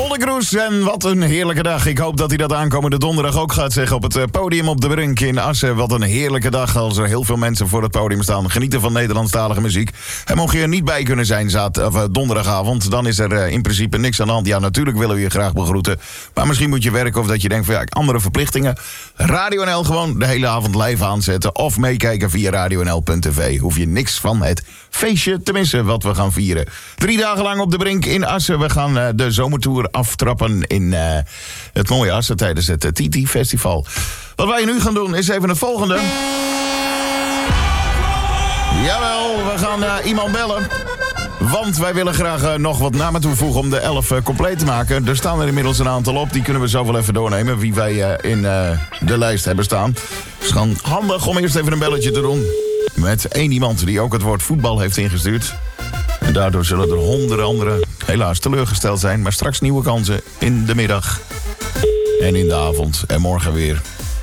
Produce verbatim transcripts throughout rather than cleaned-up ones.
Yvonne Kroes, en wat een heerlijke dag. Ik hoop dat hij dat aankomende donderdag ook gaat zeggen op het podium op de Brink in Assen. Wat een heerlijke dag als er heel veel mensen voor het podium staan. Genieten van Nederlandstalige muziek. En mocht je er niet bij kunnen zijn zaad, of, uh, donderdagavond, dan is er uh, in principe niks aan de hand. Ja, natuurlijk willen we je graag begroeten. Maar misschien moet je werken of dat je denkt van ja, andere verplichtingen. Radio N L gewoon de hele avond live aanzetten. Of meekijken via radio n l punt t v. Hoef je niks van het feestje te missen wat we gaan vieren. Drie dagen lang op de Brink in Assen. We gaan uh, de zomertour aftrappen in uh, het mooie Assen tijdens het uh, T T Festival. Wat wij nu gaan doen is even het volgende. Jawel, we gaan uh, iemand bellen. Want wij willen graag uh, nog wat namen toevoegen om de elf uh, compleet te maken. Er staan er inmiddels een aantal op. Die kunnen we zo wel even doornemen. Wie wij uh, in uh, de lijst hebben staan. Het is gewoon handig om eerst even een belletje te doen. Met één iemand die ook het woord voetbal heeft ingestuurd. En daardoor zullen er honderden anderen helaas teleurgesteld zijn. Maar straks nieuwe kansen in de middag. En in de avond. En morgen weer.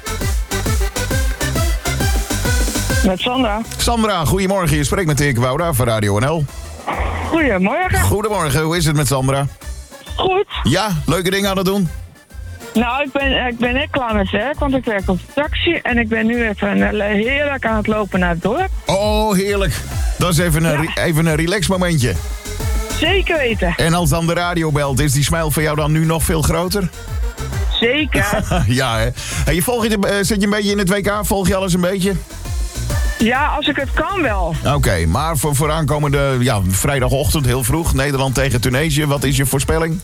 Met Sandra. Sandra, goedemorgen. Je spreekt met Dirk Wouda van Radio N L. Goedemorgen. Goedemorgen, hoe is het met Sandra? Goed. Ja, leuke dingen aan het doen? Nou, ik ben, ik ben net klaar met werk, want ik werk op de taxi. En ik ben nu even uh, heerlijk aan het lopen naar het dorp. Oh, heerlijk. Dat is even een, Ja. re- even een relax momentje. Zeker weten. En als dan de radio belt, is die smile voor jou dan nu nog veel groter? Zeker. Ja, hè. En je volg je, uh, zit je een beetje in het W K? Volg je alles een beetje? Ja, als ik het kan wel. Oké, okay, maar voor, voor aankomende ja, vrijdagochtend heel vroeg, Nederland tegen Tunesië. Wat is je voorspelling?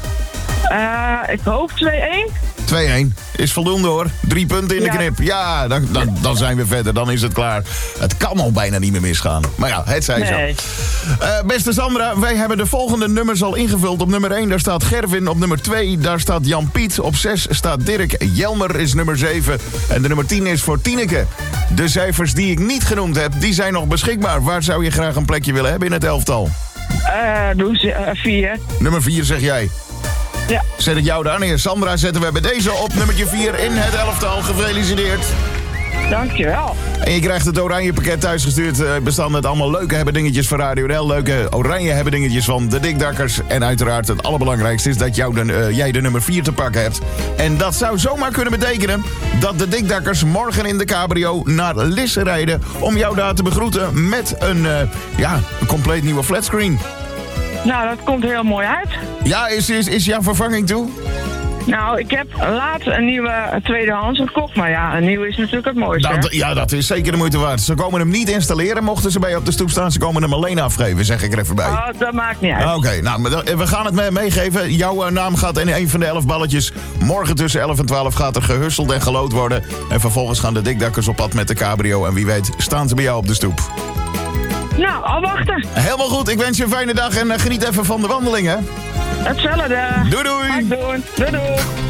Uh, ik hoop twee-één. twee-één. Is voldoende hoor. Drie punten in de Ja. knip. Ja, dan, dan, dan zijn we verder. Dan is het klaar. Het kan al bijna niet meer misgaan. Maar ja, het zij Nee. zo. Uh, beste Sandra, wij hebben de volgende nummers al ingevuld. Op nummer één, daar staat Gervin. Op nummer twee, daar staat Jan Piet. Op zes staat Dirk. Jelmer is nummer zeven. En de nummer tien is voor Tineke. De cijfers die ik niet genoemd heb, die zijn nog beschikbaar. Waar zou je graag een plekje willen hebben in het elftal? Uh, doe ze uh, vier. Nummer vier zeg jij. Ja. Zet ik jou daar neer. Sandra zetten we bij deze op nummertje vier in het elftal. Gefeliciteerd. Dankjewel. En je krijgt het oranje pakket thuisgestuurd. Uh, bestaan met allemaal leuke hebbedingetjes van Radio N L. Leuke oranje hebbedingetjes van de Dikdakkers. En uiteraard het allerbelangrijkste is dat jou de, uh, jij de nummer vier te pakken hebt. En dat zou zomaar kunnen betekenen dat de Dikdakkers morgen in de cabrio naar Lisse rijden. Om jou daar te begroeten met een, uh, ja, een compleet nieuwe flatscreen. Nou, dat komt heel mooi uit. Ja, is, is, is jouw vervanging toe? Nou, ik heb laatst een nieuwe tweedehands gekocht. Maar ja, een nieuwe is natuurlijk het mooiste. Dat, ja, dat is zeker de moeite waard. Ze komen hem niet installeren, mochten ze bij je op de stoep staan. Ze komen hem alleen afgeven, zeg ik er even bij. Oh, dat maakt niet uit. Oké, okay, nou, maar we gaan het me- meegeven. Jouw uh, naam gaat in een van de elf balletjes. Morgen tussen elf en twaalf gaat er gehusseld en gelood worden. En vervolgens gaan de Dikdakkers op pad met de cabrio. En wie weet staan ze bij jou op de stoep. Nou, al wachten. Helemaal goed, ik wens je een fijne dag en uh, geniet even van de wandeling, hè? Hetzelfde. Doei doei. Ga ik doen. Doei doei.